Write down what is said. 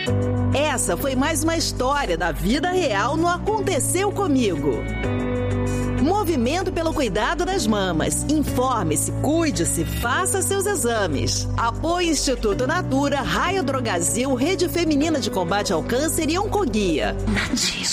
Essa foi mais uma história da vida real no Aconteceu Comigo. Movimento pelo cuidado das mamas. Informe-se, cuide-se, faça seus exames. Apoio Instituto Natura, Raio Drogazil, Rede Feminina de Combate ao Câncer e Oncoguia.